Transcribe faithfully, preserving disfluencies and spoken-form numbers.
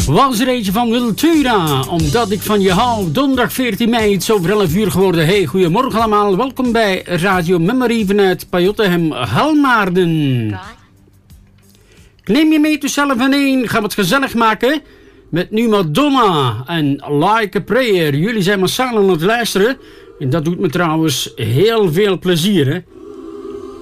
Was er eentje van Wiltura, omdat ik van je hou. Donderdag veertien mei, iets over elf uur geworden. Hey, goedemorgen allemaal. Welkom bij Radio Memory vanuit Pajottenhem, Halmaarden. Ik neem je mee tussen elf en één. Gaan we het gezellig maken met nu Madonna en Like a Prayer. Jullie zijn massaal aan het luisteren. En dat doet me trouwens heel veel plezier, hè.